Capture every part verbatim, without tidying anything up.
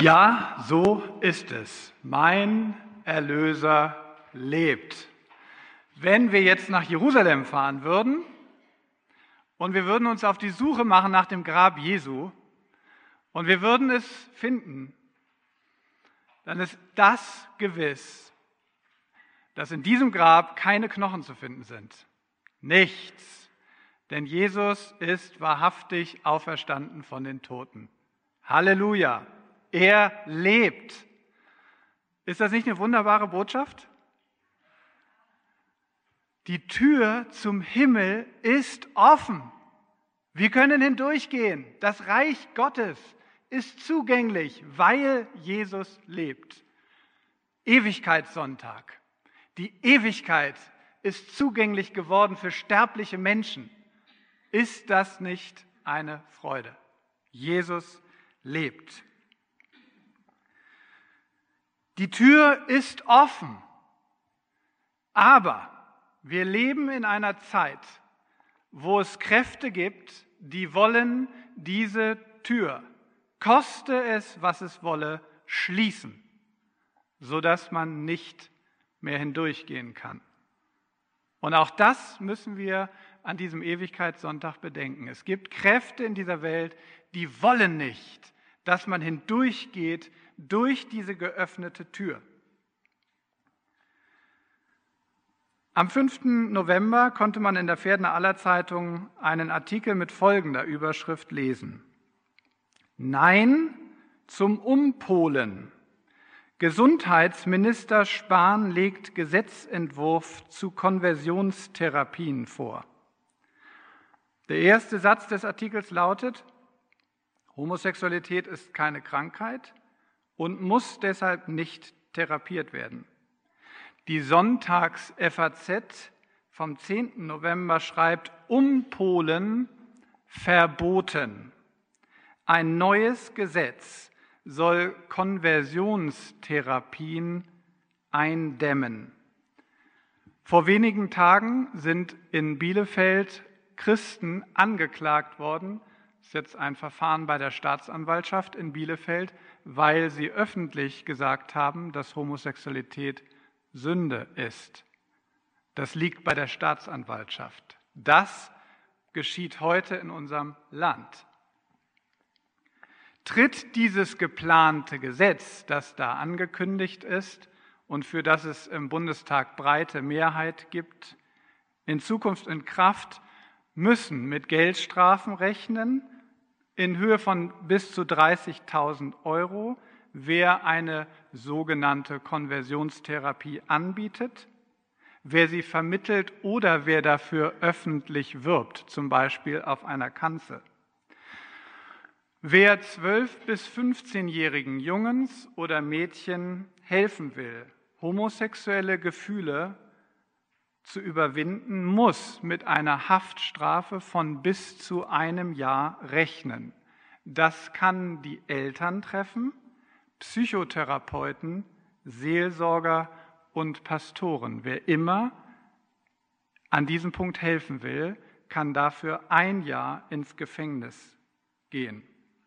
Ja, so ist es. Mein Erlöser lebt. Wenn wir jetzt nach Jerusalem fahren würden und wir würden uns auf die Suche machen nach dem Grab Jesu und wir würden es finden, dann ist das gewiss, dass in diesem Grab keine Knochen zu finden sind. Nichts. Denn Jesus ist wahrhaftig auferstanden von den Toten. Halleluja. Er lebt. Ist das nicht eine wunderbare Botschaft? Die Tür zum Himmel ist offen. Wir können hindurchgehen. Das Reich Gottes ist zugänglich, weil Jesus lebt. Ewigkeitssonntag. Die Ewigkeit ist zugänglich geworden für sterbliche Menschen. Ist das nicht eine Freude? Jesus lebt. Die Tür ist offen, aber wir leben in einer Zeit, wo es Kräfte gibt, die wollen diese Tür, koste es, was es wolle, schließen, sodass man nicht mehr hindurchgehen kann. Und auch das müssen wir an diesem Ewigkeitssonntag bedenken. Es gibt Kräfte in dieser Welt, die wollen nicht, dass man hindurchgeht durch diese geöffnete Tür. Am fünften November konnte man in der Pferdener Allerzeitung einen Artikel mit folgender Überschrift lesen. Nein zum Umpolen. Gesundheitsminister Spahn legt Gesetzentwurf zu Konversionstherapien vor. Der erste Satz des Artikels lautet: Homosexualität ist keine Krankheit und muss deshalb nicht therapiert werden. Die Sonntags-F A Z vom zehnten November schreibt: Umpolen verboten. Ein neues Gesetz soll Konversionstherapien eindämmen. Vor wenigen Tagen sind in Bielefeld Christen angeklagt worden. Das ist jetzt ein Verfahren bei der Staatsanwaltschaft in Bielefeld, weil sie öffentlich gesagt haben, dass Homosexualität Sünde ist. Das liegt bei der Staatsanwaltschaft. Das geschieht heute in unserem Land. Tritt dieses geplante Gesetz, das da angekündigt ist und für das es im Bundestag breite Mehrheit gibt, in Zukunft in Kraft, müssen mit Geldstrafen rechnen in Höhe von bis zu dreißigtausend Euro, wer eine sogenannte Konversionstherapie anbietet, wer sie vermittelt oder wer dafür öffentlich wirbt, zum Beispiel auf einer Kanzel. Wer zwölf- bis fünfzehnjährigen Jungs oder Mädchen helfen will, homosexuelle Gefühle zu überwinden, muss mit einer Haftstrafe von bis zu einem Jahr rechnen. Das kann die Eltern treffen, Psychotherapeuten, Seelsorger und Pastoren. Wer immer an diesem Punkt helfen will, kann dafür ein Jahr ins Gefängnis gehen.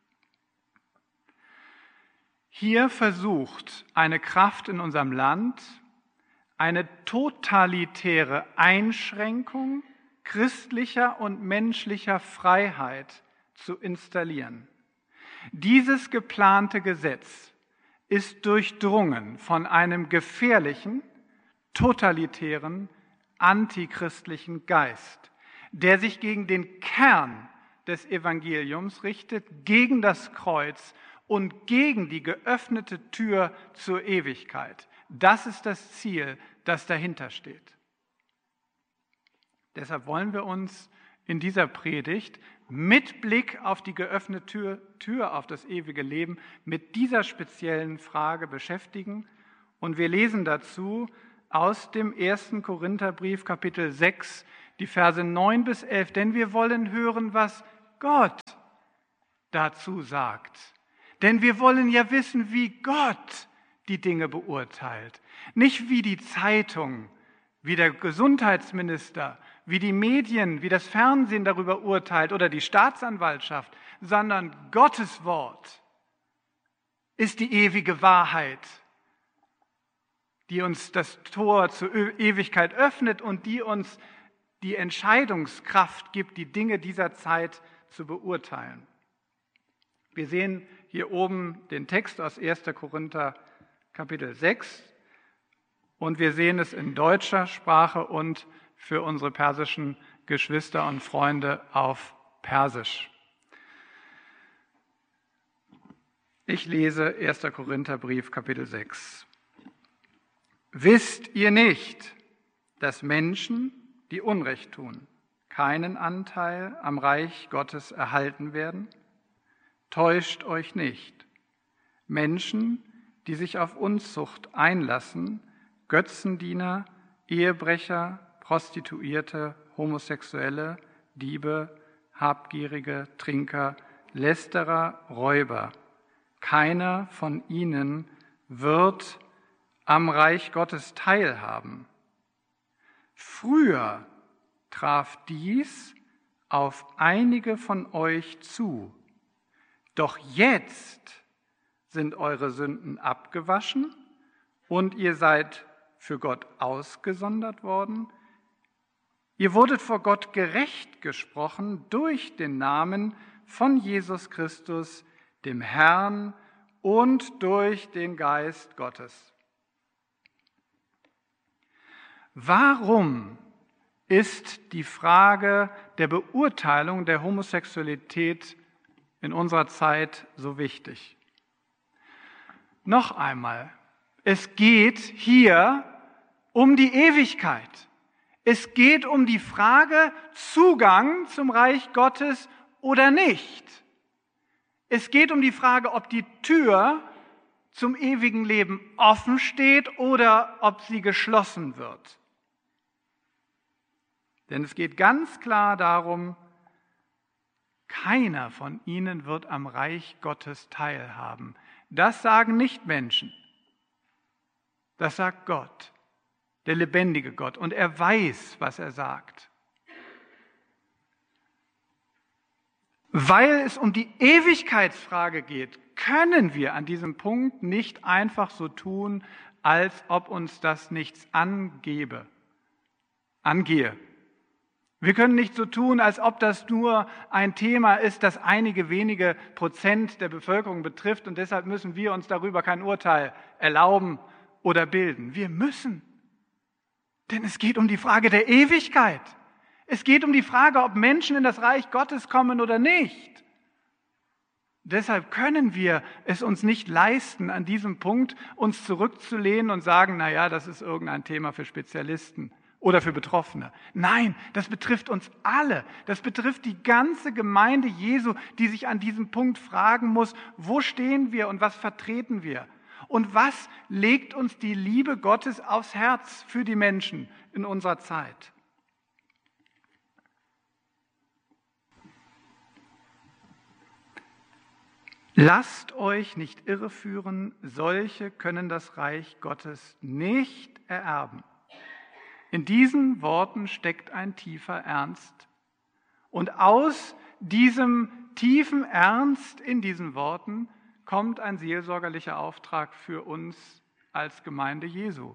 Hier versucht eine Kraft in unserem Land, eine totalitäre Einschränkung christlicher und menschlicher Freiheit zu installieren. Dieses geplante Gesetz ist durchdrungen von einem gefährlichen, totalitären, antichristlichen Geist, der sich gegen den Kern des Evangeliums richtet, gegen das Kreuz und gegen die geöffnete Tür zur Ewigkeit. Das ist das Ziel, das dahinter steht. Deshalb wollen wir uns in dieser Predigt mit Blick auf die geöffnete Tür, Tür auf das ewige Leben mit dieser speziellen Frage beschäftigen. Und wir lesen dazu aus dem ersten Korintherbrief, Kapitel sechs, die Verse neun bis elf. Denn wir wollen hören, was Gott dazu sagt. Denn wir wollen ja wissen, wie Gott die Dinge beurteilt. Nicht wie die Zeitung, wie der Gesundheitsminister, wie die Medien, wie das Fernsehen darüber urteilt oder die Staatsanwaltschaft, sondern Gottes Wort ist die ewige Wahrheit, die uns das Tor zur Ewigkeit öffnet und die uns die Entscheidungskraft gibt, die Dinge dieser Zeit zu beurteilen. Wir sehen hier oben den Text aus erster Korinther Kapitel sechs und wir sehen es in deutscher Sprache und für unsere persischen Geschwister und Freunde auf Persisch. Ich lese erster Korintherbrief Kapitel sechs. Wisst ihr nicht, dass Menschen, die Unrecht tun, keinen Anteil am Reich Gottes erhalten werden? Täuscht euch nicht. Menschen, die sich auf Unzucht einlassen, Götzendiener, Ehebrecher, Prostituierte, Homosexuelle, Diebe, Habgierige, Trinker, Lästerer, Räuber. Keiner von ihnen wird am Reich Gottes teilhaben. Früher traf dies auf einige von euch zu, doch jetzt sind eure Sünden abgewaschen und ihr seid für Gott ausgesondert worden. Ihr wurdet vor Gott gerecht gesprochen durch den Namen von Jesus Christus, dem Herrn, und durch den Geist Gottes. Warum ist die Frage der Beurteilung der Homosexualität in unserer Zeit so wichtig? Noch einmal, es geht hier um die Ewigkeit. Es geht um die Frage Zugang zum Reich Gottes oder nicht. Es geht um die Frage, ob die Tür zum ewigen Leben offen steht oder ob sie geschlossen wird. Denn es geht ganz klar darum, keiner von ihnen wird am Reich Gottes teilhaben. Das sagen nicht Menschen. Das sagt Gott, der lebendige Gott. Und er weiß, was er sagt. Weil es um die Ewigkeitsfrage geht, können wir an diesem Punkt nicht einfach so tun, als ob uns das nichts angebe, angehe. Wir können nicht so tun, als ob das nur ein Thema ist, das einige wenige Prozent der Bevölkerung betrifft und deshalb müssen wir uns darüber kein Urteil erlauben oder bilden. Wir müssen, denn es geht um die Frage der Ewigkeit. Es geht um die Frage, ob Menschen in das Reich Gottes kommen oder nicht. Deshalb können wir es uns nicht leisten, an diesem Punkt uns zurückzulehnen und sagen, na ja, das ist irgendein Thema für Spezialisten oder für Betroffene. Nein, das betrifft uns alle. Das betrifft die ganze Gemeinde Jesu, die sich an diesem Punkt fragen muss, wo stehen wir und was vertreten wir? Und was legt uns die Liebe Gottes aufs Herz für die Menschen in unserer Zeit? Lasst euch nicht irreführen, solche können das Reich Gottes nicht ererben. In diesen Worten steckt ein tiefer Ernst. Und aus diesem tiefen Ernst in diesen Worten kommt ein seelsorgerlicher Auftrag für uns als Gemeinde Jesu.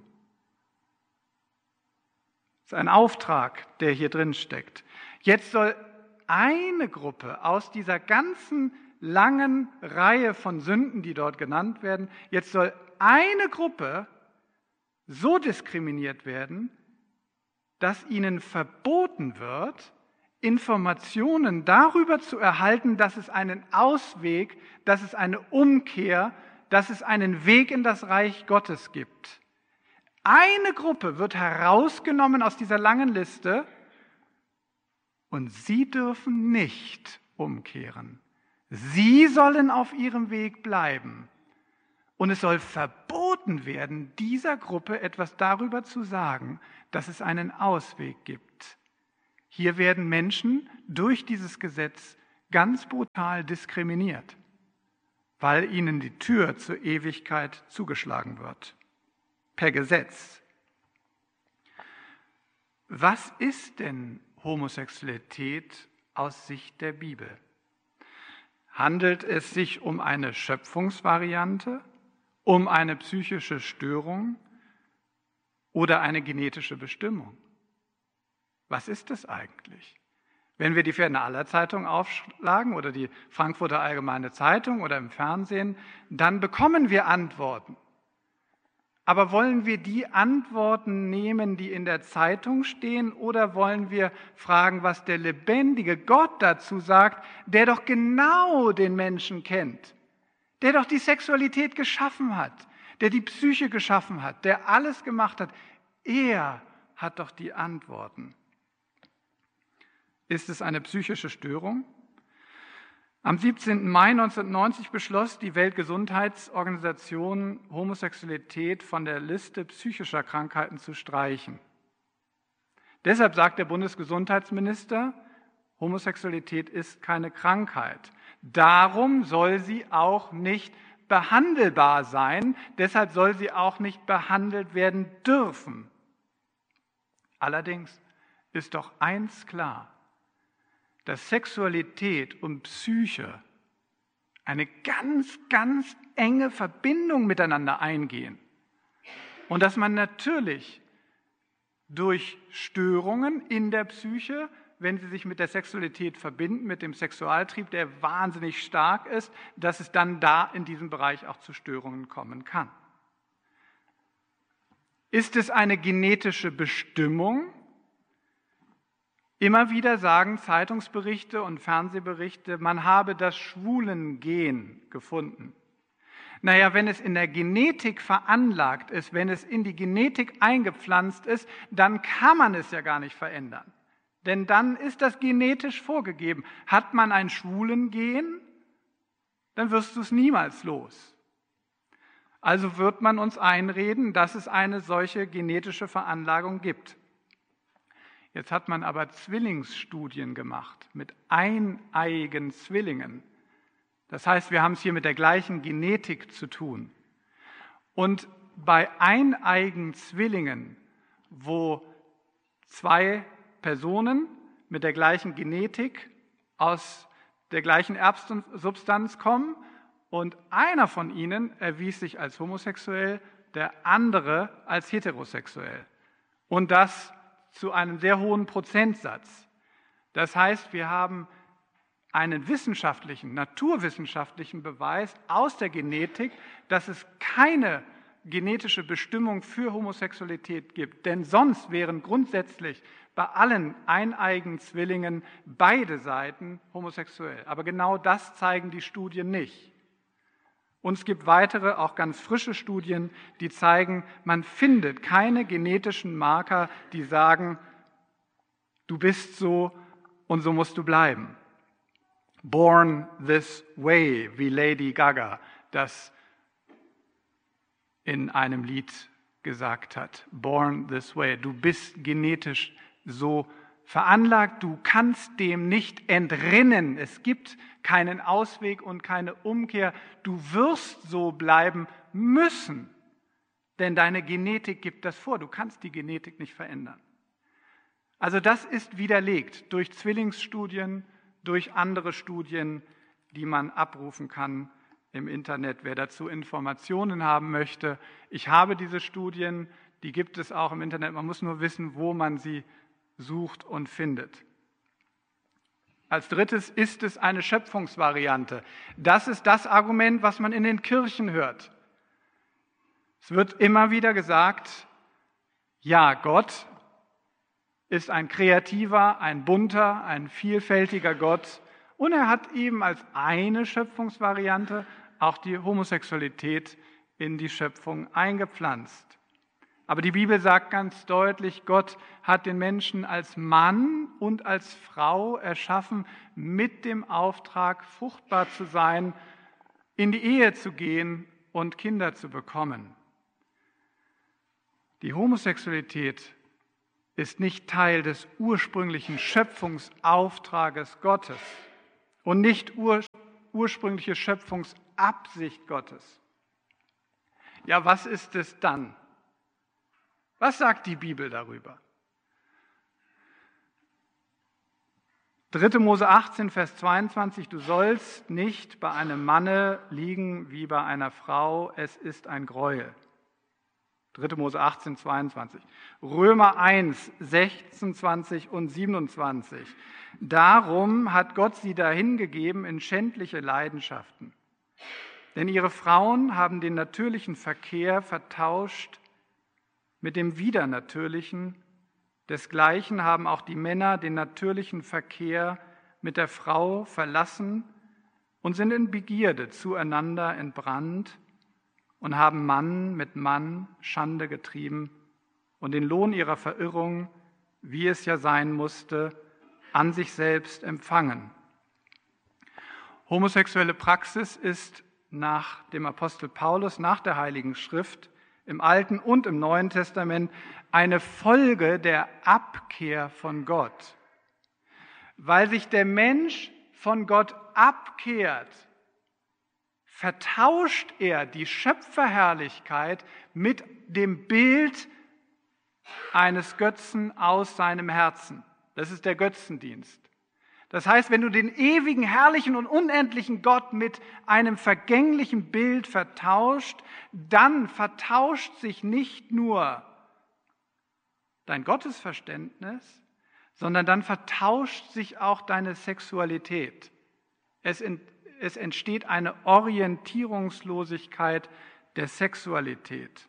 Es ist ein Auftrag, der hier drin steckt. Jetzt soll eine Gruppe aus dieser ganzen langen Reihe von Sünden, die dort genannt werden, jetzt soll eine Gruppe so diskriminiert werden, dass ihnen verboten wird, Informationen darüber zu erhalten, dass es einen Ausweg, dass es eine Umkehr, dass es einen Weg in das Reich Gottes gibt. Eine Gruppe wird herausgenommen aus dieser langen Liste und sie dürfen nicht umkehren. Sie sollen auf ihrem Weg bleiben. Und es soll verboten werden, dieser Gruppe etwas darüber zu sagen, dass es einen Ausweg gibt. Hier werden Menschen durch dieses Gesetz ganz brutal diskriminiert, weil ihnen die Tür zur Ewigkeit zugeschlagen wird. Per Gesetz. Was ist denn Homosexualität aus Sicht der Bibel? Handelt es sich um eine Schöpfungsvariante, um eine psychische Störung oder eine genetische Bestimmung? Was ist es eigentlich? Wenn wir die Ferdinand Aller Zeitung aufschlagen oder die Frankfurter Allgemeine Zeitung oder im Fernsehen, dann bekommen wir Antworten. Aber wollen wir die Antworten nehmen, die in der Zeitung stehen, oder wollen wir fragen, was der lebendige Gott dazu sagt, der doch genau den Menschen kennt, der doch die Sexualität geschaffen hat, der die Psyche geschaffen hat, der alles gemacht hat? Er hat doch die Antworten. Ist es eine psychische Störung? Am siebzehnten Mai neunzehnhundertneunzig beschloss die Weltgesundheitsorganisation, Homosexualität von der Liste psychischer Krankheiten zu streichen. Deshalb sagt der Bundesgesundheitsminister, Homosexualität ist keine Krankheit. Darum soll sie auch nicht behandelbar sein, deshalb soll sie auch nicht behandelt werden dürfen. Allerdings ist doch eins klar: dass Sexualität und Psyche eine ganz, ganz enge Verbindung miteinander eingehen und dass man natürlich durch Störungen in der Psyche, wenn sie sich mit der Sexualität verbinden, mit dem Sexualtrieb, der wahnsinnig stark ist, dass es dann da in diesem Bereich auch zu Störungen kommen kann. Ist es eine genetische Bestimmung? Immer wieder sagen Zeitungsberichte und Fernsehberichte, man habe das Schwulengen gefunden. Naja, wenn es in der Genetik veranlagt ist, wenn es in die Genetik eingepflanzt ist, dann kann man es ja gar nicht verändern. Denn dann ist das genetisch vorgegeben. Hat man ein Schwulengen, dann wirst du es niemals los. Also wird man uns einreden, dass es eine solche genetische Veranlagung gibt. Jetzt hat man aber Zwillingsstudien gemacht mit eineiigen Zwillingen. Das heißt, wir haben es hier mit der gleichen Genetik zu tun. Und bei eineiigen Zwillingen, wo zwei Personen mit der gleichen Genetik aus der gleichen Erbsubstanz kommen und einer von ihnen erwies sich als homosexuell, der andere als heterosexuell. Und das zu einem sehr hohen Prozentsatz. Das heißt, wir haben einen wissenschaftlichen, naturwissenschaftlichen Beweis aus der Genetik, dass es keine genetische Bestimmung für Homosexualität gibt. Denn sonst wären grundsätzlich bei allen eineiigen Zwillingen beide Seiten homosexuell. Aber genau das zeigen die Studien nicht. Und es gibt weitere, auch ganz frische Studien, die zeigen, man findet keine genetischen Marker, die sagen, du bist so und so musst du bleiben. Born this way, wie Lady Gaga das in einem Lied gesagt hat. Born this way, du bist genetisch so veranlagt, du kannst dem nicht entrinnen. Es gibt keinen Ausweg und keine Umkehr. Du wirst so bleiben müssen, denn deine Genetik gibt das vor. Du kannst die Genetik nicht verändern. Also das ist widerlegt durch Zwillingsstudien, durch andere Studien, die man abrufen kann im Internet, wer dazu Informationen haben möchte. Ich habe diese Studien, die gibt es auch im Internet. Man muss nur wissen, wo man sie sucht und findet. Als drittes ist es eine Schöpfungsvariante. Das ist das Argument, was man in den Kirchen hört. Es wird immer wieder gesagt, ja, Gott ist ein kreativer, ein bunter, ein vielfältiger Gott und er hat eben als eine Schöpfungsvariante auch die Homosexualität in die Schöpfung eingepflanzt. Aber die Bibel sagt ganz deutlich, Gott hat den Menschen als Mann und als Frau erschaffen, mit dem Auftrag, fruchtbar zu sein, in die Ehe zu gehen und Kinder zu bekommen. Die Homosexualität ist nicht Teil des ursprünglichen Schöpfungsauftrages Gottes und nicht ur- ursprüngliche Schöpfungsabsicht Gottes. Ja, was ist es dann? Was sagt die Bibel darüber? dritte Mose achtzehn, Vers zweiundzwanzig, du sollst nicht bei einem Manne liegen wie bei einer Frau, es ist ein Gräuel. dritte Mose achtzehn, zweiundzwanzig. Römer eins, sechsundzwanzig und siebenundzwanzig. Darum hat Gott sie dahingegeben in schändliche Leidenschaften. Denn ihre Frauen haben den natürlichen Verkehr vertauscht mit dem widernatürlichen. Desgleichen haben auch die Männer den natürlichen Verkehr mit der Frau verlassen und sind in Begierde zueinander entbrannt und haben Mann mit Mann Schande getrieben und den Lohn ihrer Verirrung, wie es ja sein musste, an sich selbst empfangen. Homosexuelle Praxis ist nach dem Apostel Paulus, nach der Heiligen Schrift, im Alten und im Neuen Testament eine Folge der Abkehr von Gott. Weil sich der Mensch von Gott abkehrt, vertauscht er die Schöpferherrlichkeit mit dem Bild eines Götzen aus seinem Herzen. Das ist der Götzendienst. Das heißt, wenn du den ewigen, herrlichen und unendlichen Gott mit einem vergänglichen Bild vertauscht, dann vertauscht sich nicht nur dein Gottesverständnis, sondern dann vertauscht sich auch deine Sexualität. Es, ent, es entsteht eine Orientierungslosigkeit der Sexualität.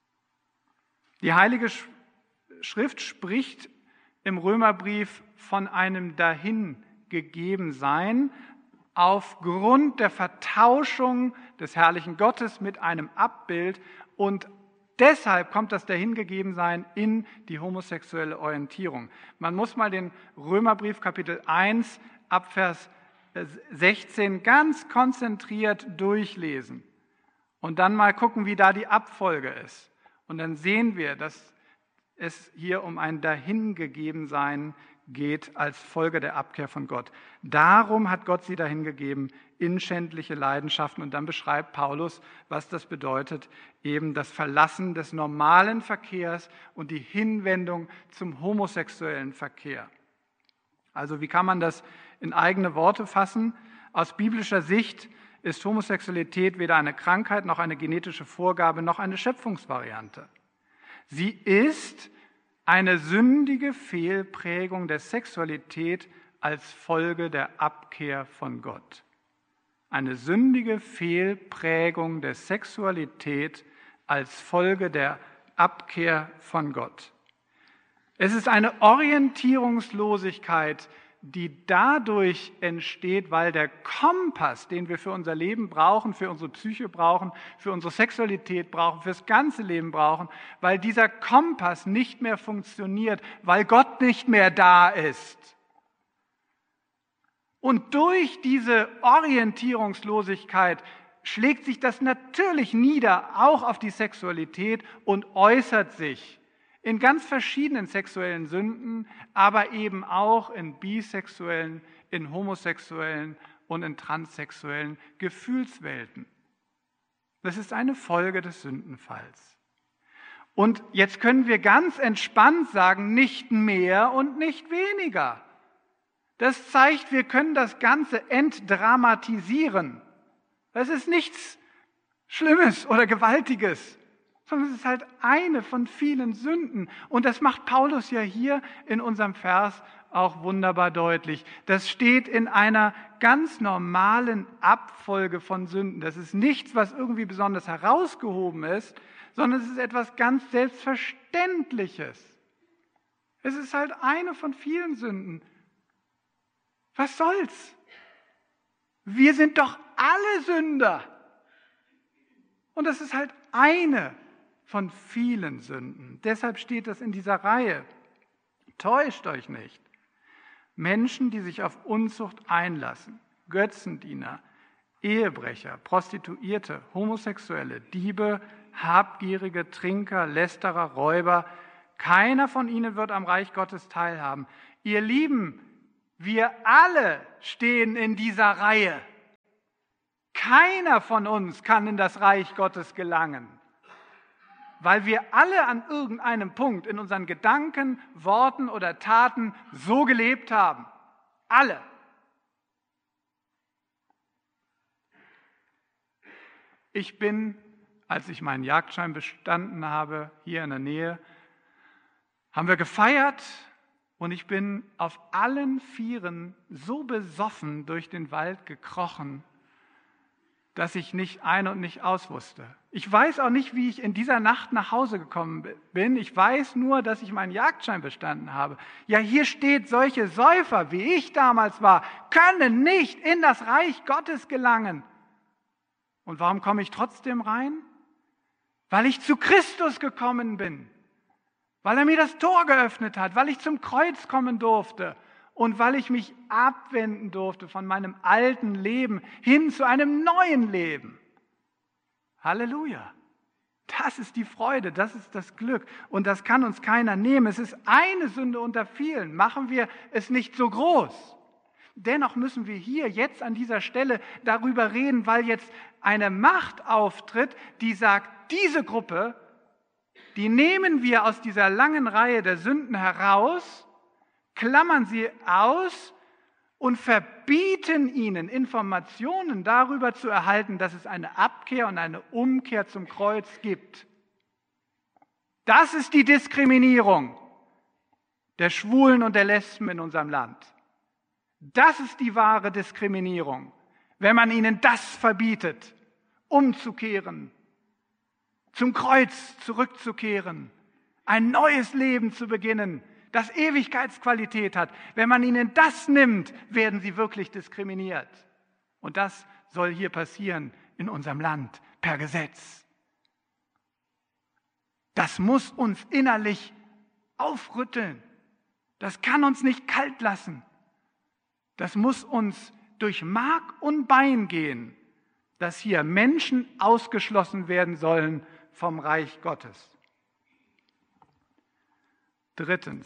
Die Heilige Schrift spricht im Römerbrief von einem Dahingegebensein aufgrund der Vertauschung des herrlichen Gottes mit einem Abbild, und deshalb kommt das Dahingegebensein in die homosexuelle Orientierung. Man muss mal den Römerbrief Kapitel eins ab Vers sechzehn ganz konzentriert durchlesen und dann mal gucken, wie da die Abfolge ist. Und dann sehen wir, dass es hier um ein Dahingegebensein geht als Folge der Abkehr von Gott. Darum hat Gott sie dahingegeben in schändliche Leidenschaften. Und dann beschreibt Paulus, was das bedeutet, eben das Verlassen des normalen Verkehrs und die Hinwendung zum homosexuellen Verkehr. Also wie kann man das in eigene Worte fassen? Aus biblischer Sicht ist Homosexualität weder eine Krankheit noch eine genetische Vorgabe noch eine Schöpfungsvariante. Sie ist eine sündige Fehlprägung der Sexualität als Folge der Abkehr von Gott. Eine sündige Fehlprägung der Sexualität als Folge der Abkehr von Gott. Es ist eine Orientierungslosigkeit, die dadurch entsteht, weil der Kompass, den wir für unser Leben brauchen, für unsere Psyche brauchen, für unsere Sexualität brauchen, fürs ganze Leben brauchen, weil dieser Kompass nicht mehr funktioniert, weil Gott nicht mehr da ist. Und durch diese Orientierungslosigkeit schlägt sich das natürlich nieder, auch auf die Sexualität, und äußert sich in ganz verschiedenen sexuellen Sünden, aber eben auch in bisexuellen, in homosexuellen und in transsexuellen Gefühlswelten. Das ist eine Folge des Sündenfalls. Und jetzt können wir ganz entspannt sagen, nicht mehr und nicht weniger. Das zeigt, wir können das Ganze entdramatisieren. Das ist nichts Schlimmes oder Gewaltiges, sondern es ist halt eine von vielen Sünden. Und das macht Paulus ja hier in unserem Vers auch wunderbar deutlich. Das steht in einer ganz normalen Abfolge von Sünden. Das ist nichts, was irgendwie besonders herausgehoben ist, sondern es ist etwas ganz Selbstverständliches. Es ist halt eine von vielen Sünden. Was soll's? Wir sind doch alle Sünder. Und das ist halt eine von vielen Sünden. Deshalb steht das in dieser Reihe. Täuscht euch nicht. Menschen, die sich auf Unzucht einlassen, Götzendiener, Ehebrecher, Prostituierte, Homosexuelle, Diebe, Habgierige, Trinker, Lästerer, Räuber, keiner von ihnen wird am Reich Gottes teilhaben. Ihr Lieben, wir alle stehen in dieser Reihe. Keiner von uns kann in das Reich Gottes gelangen, weil wir alle an irgendeinem Punkt in unseren Gedanken, Worten oder Taten so gelebt haben. Alle. Ich bin, als ich meinen Jagdschein bestanden habe, hier in der Nähe, haben wir gefeiert und ich bin auf allen Vieren so besoffen durch den Wald gekrochen, dass ich nicht ein und nicht aus wusste. Ich weiß auch nicht, wie ich in dieser Nacht nach Hause gekommen bin. Ich weiß nur, dass ich meinen Jagdschein bestanden habe. Ja, hier steht, solche Säufer, wie ich damals war, können nicht in das Reich Gottes gelangen. Und warum komme ich trotzdem rein? Weil ich zu Christus gekommen bin. Weil er mir das Tor geöffnet hat, weil ich zum Kreuz kommen durfte. Und weil ich mich abwenden durfte von meinem alten Leben hin zu einem neuen Leben. Halleluja. Das ist die Freude, das ist das Glück. Und das kann uns keiner nehmen. Es ist eine Sünde unter vielen. Machen wir es nicht so groß. Dennoch müssen wir hier jetzt an dieser Stelle darüber reden, weil jetzt eine Macht auftritt, die sagt, diese Gruppe, die nehmen wir aus dieser langen Reihe der Sünden heraus, klammern sie aus und verbieten ihnen, Informationen darüber zu erhalten, dass es eine Abkehr und eine Umkehr zum Kreuz gibt. Das ist die Diskriminierung der Schwulen und der Lesben in unserem Land. Das ist die wahre Diskriminierung, wenn man ihnen das verbietet, umzukehren, zum Kreuz zurückzukehren, ein neues Leben zu beginnen, das Ewigkeitsqualität hat. Wenn man ihnen das nimmt, werden sie wirklich diskriminiert. Und das soll hier passieren in unserem Land per Gesetz. Das muss uns innerlich aufrütteln. Das kann uns nicht kalt lassen. Das muss uns durch Mark und Bein gehen, dass hier Menschen ausgeschlossen werden sollen vom Reich Gottes. Drittens.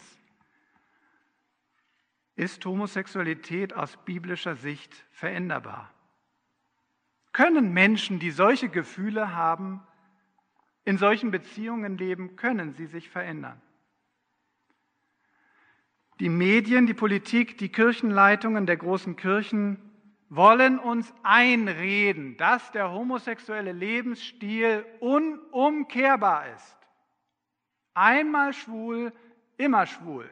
Ist Homosexualität aus biblischer Sicht veränderbar? Können Menschen, die solche Gefühle haben, in solchen Beziehungen leben, können sie sich verändern? Die Medien, die Politik, die Kirchenleitungen der großen Kirchen wollen uns einreden, dass der homosexuelle Lebensstil unumkehrbar ist. Einmal schwul, immer schwul.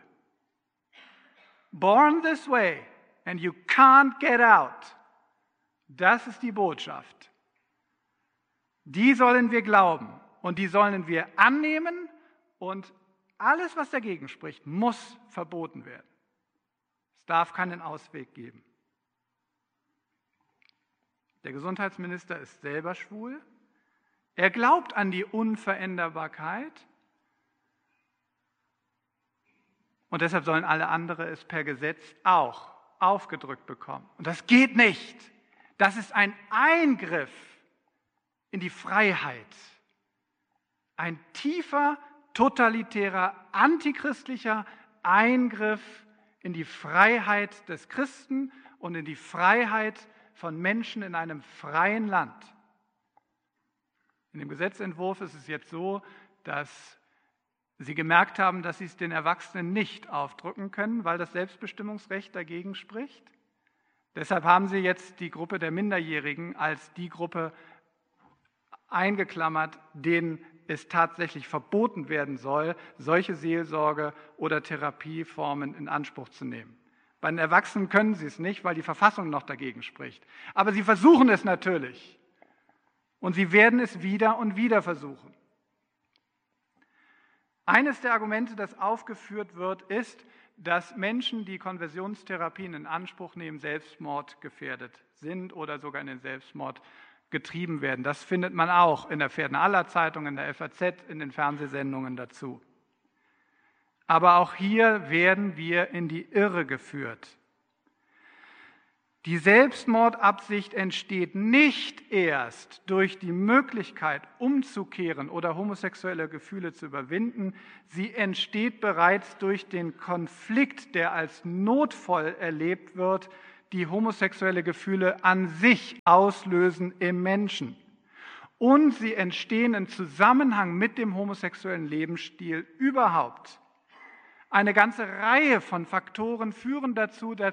Born this way and you can't get out. Das ist die Botschaft. Die sollen wir glauben und die sollen wir annehmen und alles, was dagegen spricht, muss verboten werden. Es darf keinen Ausweg geben. Der Gesundheitsminister ist selber schwul. Er glaubt an die Unveränderbarkeit. Und deshalb sollen alle anderen es per Gesetz auch aufgedrückt bekommen. Und das geht nicht. Das ist ein Eingriff in die Freiheit. Ein tiefer, totalitärer, antichristlicher Eingriff in die Freiheit des Christen und in die Freiheit von Menschen in einem freien Land. In dem Gesetzentwurf ist es jetzt so, dass Sie gemerkt haben, dass Sie es den Erwachsenen nicht aufdrücken können, weil das Selbstbestimmungsrecht dagegen spricht. Deshalb haben Sie jetzt die Gruppe der Minderjährigen als die Gruppe eingeklammert, denen es tatsächlich verboten werden soll, solche Seelsorge oder Therapieformen in Anspruch zu nehmen. Bei den Erwachsenen können Sie es nicht, weil die Verfassung noch dagegen spricht. Aber Sie versuchen es natürlich. Und Sie werden es wieder und wieder versuchen. Eines der Argumente, das aufgeführt wird, ist, dass Menschen, die Konversionstherapien in Anspruch nehmen, selbstmordgefährdet sind oder sogar in den Selbstmord getrieben werden. Das findet man auch in der Pferden aller Zeitung, in der F A Z, in den Fernsehsendungen dazu. Aber auch hier werden wir in die Irre geführt. Die Selbstmordabsicht entsteht nicht erst durch die Möglichkeit, umzukehren oder homosexuelle Gefühle zu überwinden. Sie entsteht bereits durch den Konflikt, der als notvoll erlebt wird, die homosexuelle Gefühle an sich auslösen im Menschen. Und sie entstehen im Zusammenhang mit dem homosexuellen Lebensstil überhaupt. Eine ganze Reihe von Faktoren führen dazu, dass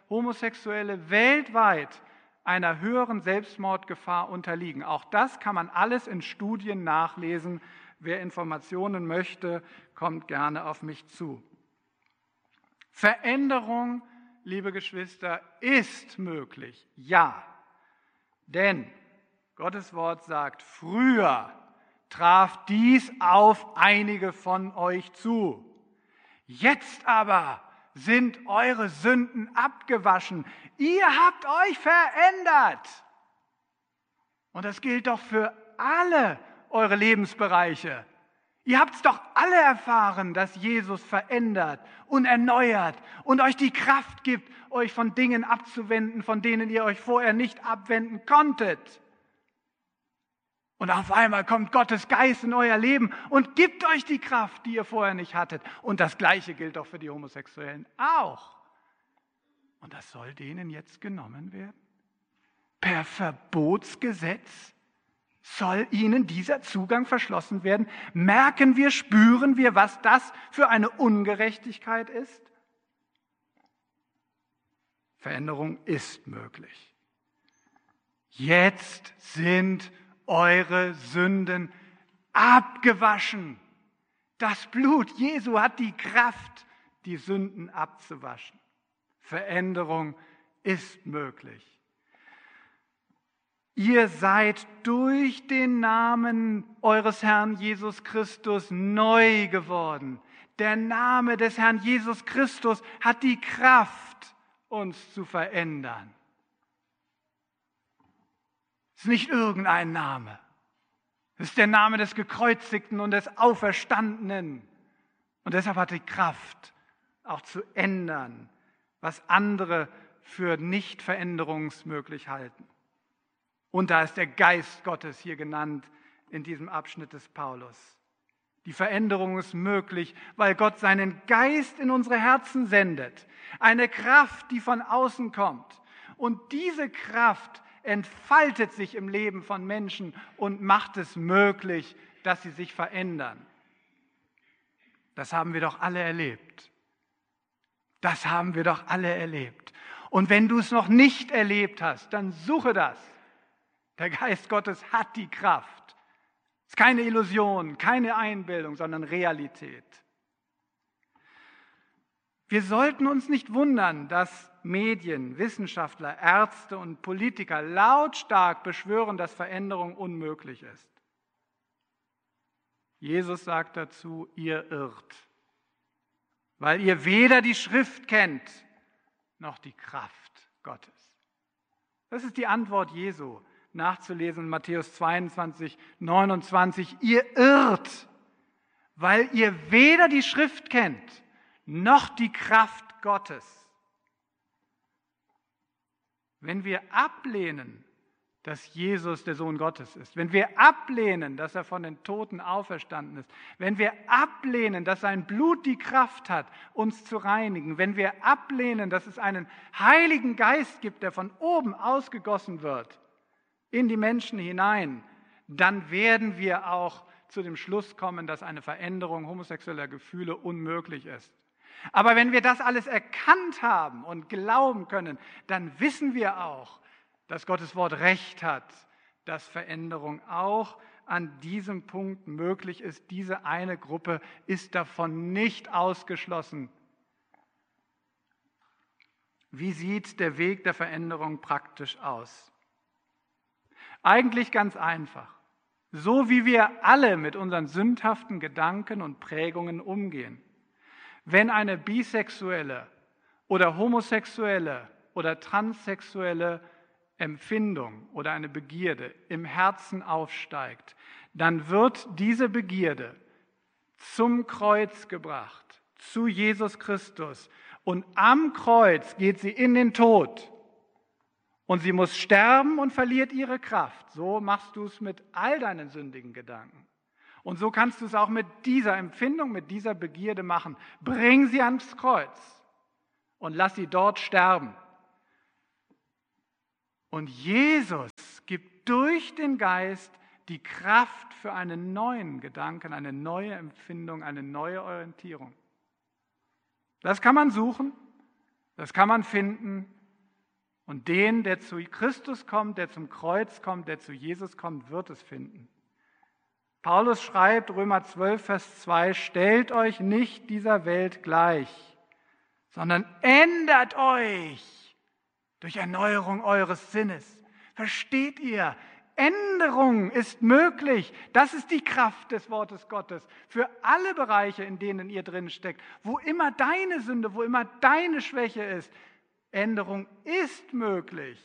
Homosexuelle weltweit einer höheren Selbstmordgefahr unterliegen. Auch das kann man alles in Studien nachlesen. Wer Informationen möchte, kommt gerne auf mich zu. Veränderung, liebe Geschwister, ist möglich, ja. Denn Gottes Wort sagt, früher traf dies auf einige von euch zu. Jetzt aber sind eure Sünden abgewaschen. Ihr habt euch verändert. Und das gilt doch für alle eure Lebensbereiche. Ihr habt es doch alle erfahren, dass Jesus verändert und erneuert und euch die Kraft gibt, euch von Dingen abzuwenden, von denen ihr euch vorher nicht abwenden konntet. Und auf einmal kommt Gottes Geist in euer Leben und gibt euch die Kraft, die ihr vorher nicht hattet. Und das Gleiche gilt auch für die Homosexuellen auch. Und das soll denen jetzt genommen werden? Per Verbotsgesetz soll ihnen dieser Zugang verschlossen werden? Merken wir, spüren wir, was das für eine Ungerechtigkeit ist? Veränderung ist möglich. Jetzt sind eure Sünden abgewaschen. Das Blut Jesu hat die Kraft, die Sünden abzuwaschen. Veränderung ist möglich. Ihr seid durch den Namen eures Herrn Jesus Christus neu geworden. Der Name des Herrn Jesus Christus hat die Kraft, uns zu verändern. Es ist nicht irgendein Name. Es ist der Name des Gekreuzigten und des Auferstandenen. Und deshalb hat die Kraft, auch zu ändern, was andere für nicht veränderungsmöglich halten. Und da ist der Geist Gottes hier genannt in diesem Abschnitt des Paulus. Die Veränderung ist möglich, weil Gott seinen Geist in unsere Herzen sendet. Eine Kraft, die von außen kommt. Und diese Kraft entfaltet sich im Leben von Menschen und macht es möglich, dass sie sich verändern. Das haben wir doch alle erlebt. Das haben wir doch alle erlebt. Und wenn du es noch nicht erlebt hast, dann suche das. Der Geist Gottes hat die Kraft. Es ist keine Illusion, keine Einbildung, sondern Realität. Wir sollten uns nicht wundern, dass Medien, Wissenschaftler, Ärzte und Politiker lautstark beschwören, dass Veränderung unmöglich ist. Jesus sagt dazu, ihr irrt, weil ihr weder die Schrift kennt, noch die Kraft Gottes. Das ist die Antwort Jesu, nachzulesen in Matthäus zweiundzwanzig, neunundzwanzig. Ihr irrt, weil ihr weder die Schrift kennt, noch die Kraft Gottes. Wenn wir ablehnen, dass Jesus der Sohn Gottes ist, wenn wir ablehnen, dass er von den Toten auferstanden ist, wenn wir ablehnen, dass sein Blut die Kraft hat, uns zu reinigen, wenn wir ablehnen, dass es einen Heiligen Geist gibt, der von oben ausgegossen wird in die Menschen hinein, dann werden wir auch zu dem Schluss kommen, dass eine Veränderung homosexueller Gefühle unmöglich ist. Aber wenn wir das alles erkannt haben und glauben können, dann wissen wir auch, dass Gottes Wort Recht hat, dass Veränderung auch an diesem Punkt möglich ist. Diese eine Gruppe ist davon nicht ausgeschlossen. Wie sieht der Weg der Veränderung praktisch aus? Eigentlich ganz einfach. So wie wir alle mit unseren sündhaften Gedanken und Prägungen umgehen. Wenn eine bisexuelle oder homosexuelle oder transsexuelle Empfindung oder eine Begierde im Herzen aufsteigt, dann wird diese Begierde zum Kreuz gebracht, zu Jesus Christus. Und am Kreuz geht sie in den Tod. Und sie muss sterben und verliert ihre Kraft. So machst du es mit all deinen sündigen Gedanken. Und so kannst du es auch mit dieser Empfindung, mit dieser Begierde machen. Bring sie ans Kreuz und lass sie dort sterben. Und Jesus gibt durch den Geist die Kraft für einen neuen Gedanken, eine neue Empfindung, eine neue Orientierung. Das kann man suchen, das kann man finden, Und den, der zu Christus kommt, der zum Kreuz kommt, der zu Jesus kommt, wird es finden. Paulus schreibt, Römer zwölf, Vers zwei, stellt euch nicht dieser Welt gleich, sondern ändert euch durch Erneuerung eures Sinnes. Versteht ihr? Änderung ist möglich. Das ist die Kraft des Wortes Gottes für alle Bereiche, in denen ihr drin steckt. Wo immer deine Sünde, wo immer deine Schwäche ist, Änderung ist möglich.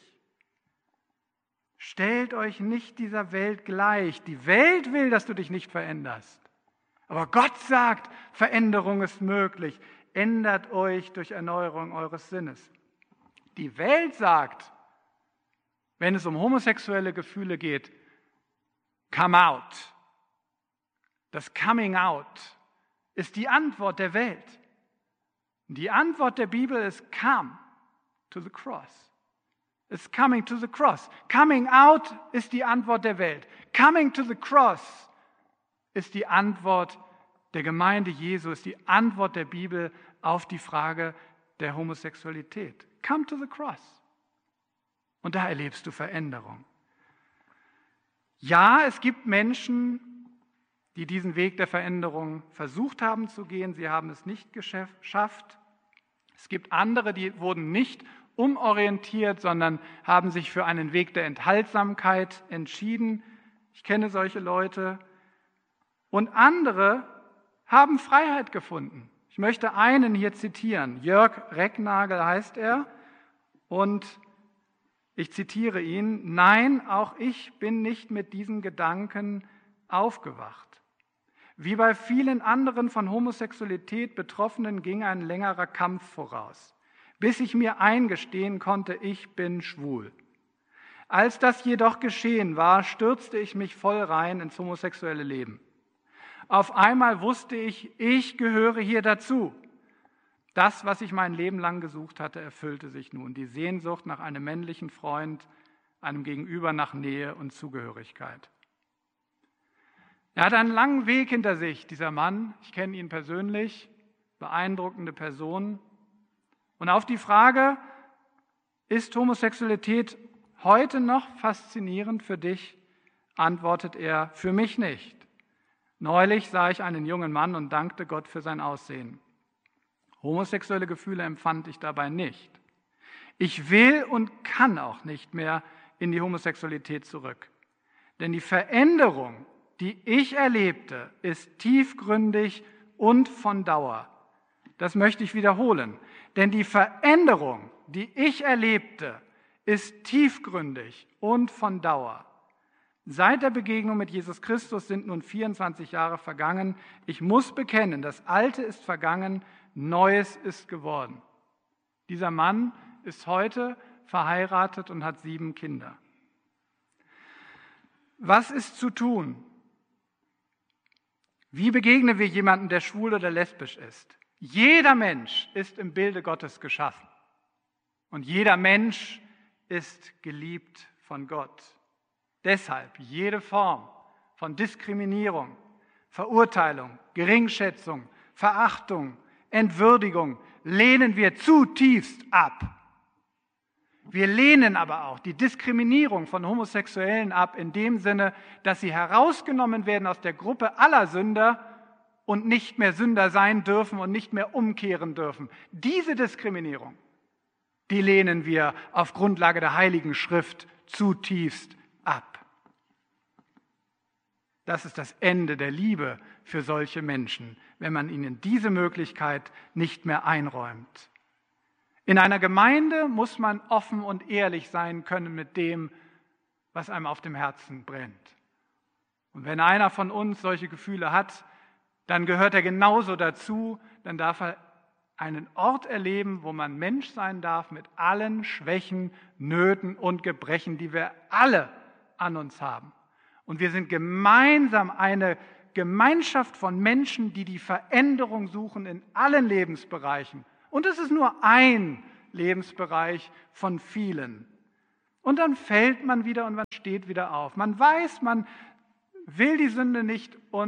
Stellt euch nicht dieser Welt gleich. Die Welt will, dass du dich nicht veränderst. Aber Gott sagt, Veränderung ist möglich. Ändert euch durch Erneuerung eures Sinnes. Die Welt sagt, wenn es um homosexuelle Gefühle geht, come out. Das Coming out ist die Antwort der Welt. Die Antwort der Bibel ist come to the cross. It's coming to the cross. Coming out ist die Antwort der Welt. Coming to the cross ist die Antwort der Gemeinde Jesu, ist die Antwort der Bibel auf die Frage der Homosexualität. Come to the cross. Und da erlebst du Veränderung. Ja, es gibt Menschen, die diesen Weg der Veränderung versucht haben zu gehen. Sie haben es nicht geschafft. Es gibt andere, die wurden nicht umorientiert, sondern haben sich für einen Weg der Enthaltsamkeit entschieden. Ich kenne solche Leute. Und andere haben Freiheit gefunden. Ich möchte einen hier zitieren. Jörg Recknagel heißt er. Und ich zitiere ihn: Nein, auch ich bin nicht mit diesen Gedanken aufgewacht. Wie bei vielen anderen von Homosexualität Betroffenen ging ein längerer Kampf voraus, bis ich mir eingestehen konnte, ich bin schwul. Als das jedoch geschehen war, stürzte ich mich voll rein ins homosexuelle Leben. Auf einmal wusste ich, ich gehöre hier dazu. Das, was ich mein Leben lang gesucht hatte, erfüllte sich nun. Die Sehnsucht nach einem männlichen Freund, einem Gegenüber, nach Nähe und Zugehörigkeit. Er hat einen langen Weg hinter sich, dieser Mann. Ich kenne ihn persönlich, beeindruckende Person. Und auf die Frage, ist Homosexualität heute noch faszinierend für dich, antwortet er, für mich nicht. Neulich sah ich einen jungen Mann und dankte Gott für sein Aussehen. Homosexuelle Gefühle empfand ich dabei nicht. Ich will und kann auch nicht mehr in die Homosexualität zurück. Denn die Veränderung, die ich erlebte, ist tiefgründig und von Dauer. Das möchte ich wiederholen. Denn die Veränderung, die ich erlebte, ist tiefgründig und von Dauer. Seit der Begegnung mit Jesus Christus sind nun vierundzwanzig Jahre vergangen. Ich muss bekennen, das Alte ist vergangen, Neues ist geworden. Dieser Mann ist heute verheiratet und hat sieben Kinder. Was ist zu tun? Wie begegnen wir jemandem, der schwul oder lesbisch ist? Jeder Mensch ist im Bilde Gottes geschaffen. Und jeder Mensch ist geliebt von Gott. Deshalb jede Form von Diskriminierung, Verurteilung, Geringschätzung, Verachtung, Entwürdigung lehnen wir zutiefst ab. Wir lehnen aber auch die Diskriminierung von Homosexuellen ab, in dem Sinne, dass sie herausgenommen werden aus der Gruppe aller Sünder und nicht mehr Sünder sein dürfen und nicht mehr umkehren dürfen. Diese Diskriminierung, die lehnen wir auf Grundlage der Heiligen Schrift zutiefst ab. Das ist das Ende der Liebe für solche Menschen, wenn man ihnen diese Möglichkeit nicht mehr einräumt. In einer Gemeinde muss man offen und ehrlich sein können mit dem, was einem auf dem Herzen brennt. Und wenn einer von uns solche Gefühle hat, dann gehört er genauso dazu, dann darf er einen Ort erleben, wo man Mensch sein darf mit allen Schwächen, Nöten und Gebrechen, die wir alle an uns haben. Und wir sind gemeinsam eine Gemeinschaft von Menschen, die die Veränderung suchen in allen Lebensbereichen. Und es ist nur ein Lebensbereich von vielen. Und dann fällt man wieder und man steht wieder auf. Man weiß, man will die Sünde nicht und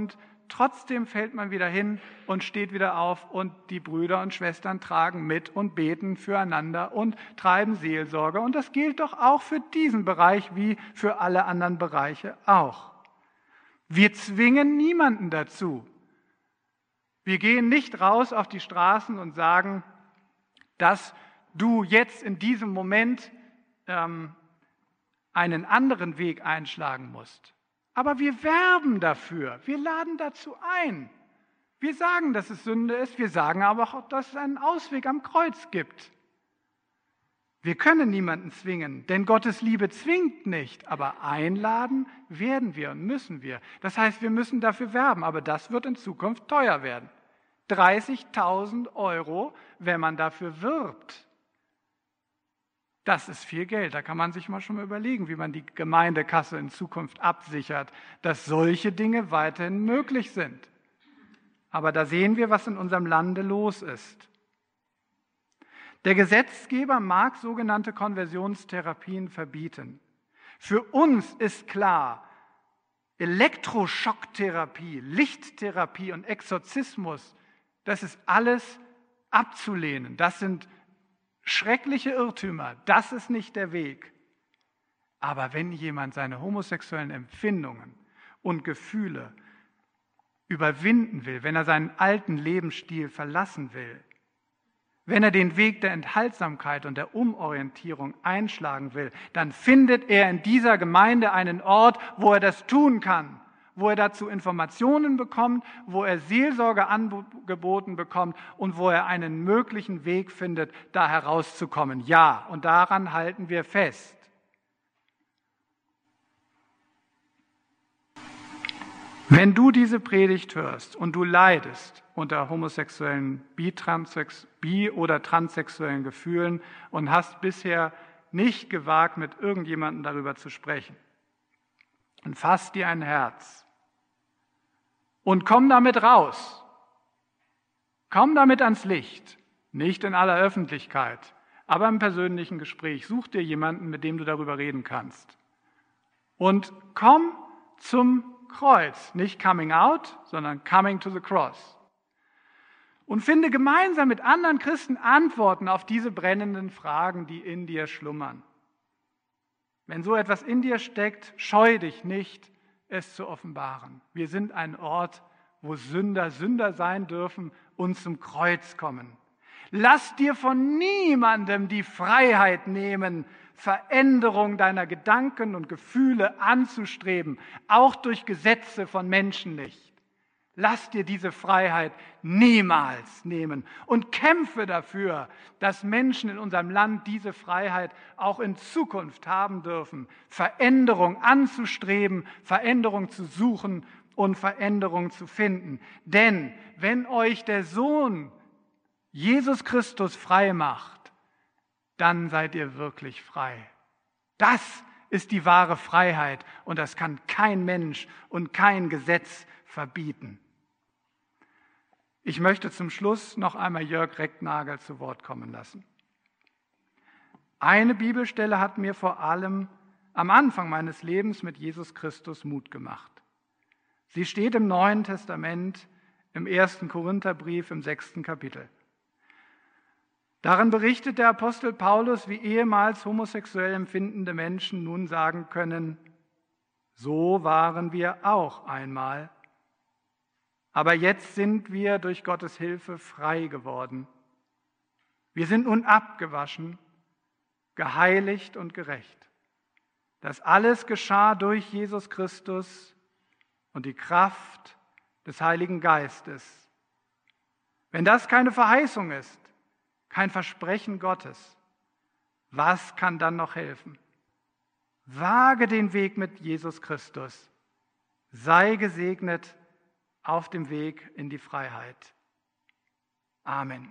trotzdem fällt man wieder hin und steht wieder auf und die Brüder und Schwestern tragen mit und beten füreinander und treiben Seelsorge. Und das gilt doch auch für diesen Bereich wie für alle anderen Bereiche auch. Wir zwingen niemanden dazu. Wir gehen nicht raus auf die Straßen und sagen, dass du jetzt in diesem Moment ähm, einen anderen Weg einschlagen musst. Aber wir werben dafür, wir laden dazu ein. Wir sagen, dass es Sünde ist, wir sagen aber auch, dass es einen Ausweg am Kreuz gibt. Wir können niemanden zwingen, denn Gottes Liebe zwingt nicht, aber einladen werden wir und müssen wir. Das heißt, wir müssen dafür werben, aber das wird in Zukunft teuer werden. dreißigtausend Euro, wenn man dafür wirbt. Das ist viel Geld. Da kann man sich mal schon mal überlegen, wie man die Gemeindekasse in Zukunft absichert, dass solche Dinge weiterhin möglich sind. Aber da sehen wir, was in unserem Lande los ist. Der Gesetzgeber mag sogenannte Konversionstherapien verbieten. Für uns ist klar, Elektroschocktherapie, Lichttherapie und Exorzismus, das ist alles abzulehnen. Das sind schreckliche Irrtümer, das ist nicht der Weg. Aber wenn jemand seine homosexuellen Empfindungen und Gefühle überwinden will, wenn er seinen alten Lebensstil verlassen will, wenn er den Weg der Enthaltsamkeit und der Umorientierung einschlagen will, dann findet er in dieser Gemeinde einen Ort, wo er das tun kann, wo er dazu Informationen bekommt, wo er Seelsorge angeboten bekommt und wo er einen möglichen Weg findet, da herauszukommen. Ja, und daran halten wir fest. Wenn du diese Predigt hörst und du leidest unter homosexuellen, Bi-Transex- bi- oder transsexuellen Gefühlen und hast bisher nicht gewagt, mit irgendjemandem darüber zu sprechen, dann fass dir ein Herz und komm damit raus. Komm damit ans Licht, nicht in aller Öffentlichkeit, aber im persönlichen Gespräch. Such dir jemanden, mit dem du darüber reden kannst. Und komm zum Kreuz, nicht coming out, sondern coming to the cross. Und finde gemeinsam mit anderen Christen Antworten auf diese brennenden Fragen, die in dir schlummern. Wenn so etwas in dir steckt, scheu dich nicht, es zu offenbaren. Wir sind ein Ort, wo Sünder Sünder sein dürfen und zum Kreuz kommen. Lass dir von niemandem die Freiheit nehmen, Veränderung deiner Gedanken und Gefühle anzustreben, auch durch Gesetze von Menschen nicht. Lass dir diese Freiheit niemals nehmen und kämpfe dafür, dass Menschen in unserem Land diese Freiheit auch in Zukunft haben dürfen, Veränderung anzustreben, Veränderung zu suchen und Veränderung zu finden. Denn wenn euch der Sohn Jesus Christus frei macht, dann seid ihr wirklich frei. Das ist die wahre Freiheit und das kann kein Mensch und kein Gesetz verbieten. Ich möchte zum Schluss noch einmal Jörg Recknagel zu Wort kommen lassen. Eine Bibelstelle hat mir vor allem am Anfang meines Lebens mit Jesus Christus Mut gemacht. Sie steht im Neuen Testament, im ersten Korintherbrief, im sechsten Kapitel. Darin berichtet der Apostel Paulus, wie ehemals homosexuell empfindende Menschen nun sagen können, so waren wir auch einmal. Aber jetzt sind wir durch Gottes Hilfe frei geworden. Wir sind nun abgewaschen, geheiligt und gerecht. Das alles geschah durch Jesus Christus und die Kraft des Heiligen Geistes. Wenn das keine Verheißung ist, kein Versprechen Gottes, was kann dann noch helfen? Wage den Weg mit Jesus Christus. Sei gesegnet auf dem Weg in die Freiheit. Amen.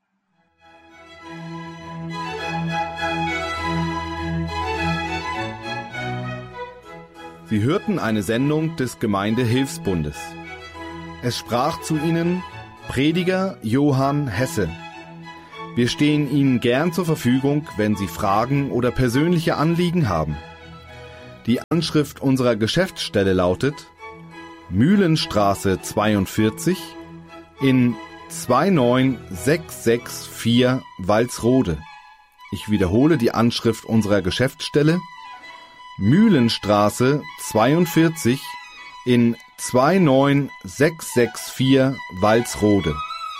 Sie hörten eine Sendung des Gemeindehilfsbundes. Es sprach zu Ihnen Prediger Johann Hesse. Wir stehen Ihnen gern zur Verfügung, wenn Sie Fragen oder persönliche Anliegen haben. Die Anschrift unserer Geschäftsstelle lautet Mühlenstraße zweiundvierzig in zwei neun sechs sechs vier Walsrode. Ich wiederhole die Anschrift unserer Geschäftsstelle: Mühlenstraße zweiundvierzig in zwei neun sechs sechs vier Walsrode.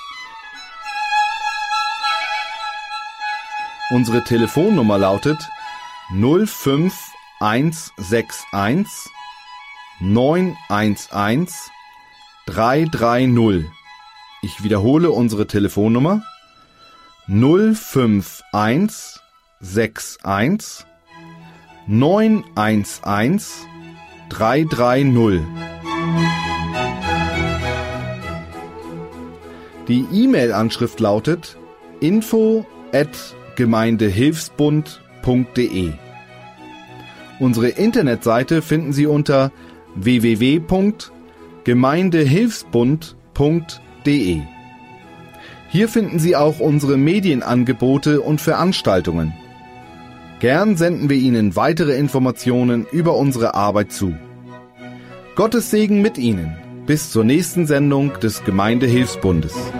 Unsere Telefonnummer lautet null fünf eins sechs eins neun eins eins drei drei null. Ich wiederhole unsere Telefonnummer null fünf eins sechs eins neun eins eins drei drei null. Die E-Mail-Anschrift lautet info at gemeindehilfsbund punkt de. Unsere Internetseite finden Sie unter w w w punkt gemeindehilfsbund punkt de. Hier finden Sie auch unsere Medienangebote und Veranstaltungen. Gern senden wir Ihnen weitere Informationen über unsere Arbeit zu. Gottes Segen mit Ihnen. Bis zur nächsten Sendung des Gemeindehilfsbundes.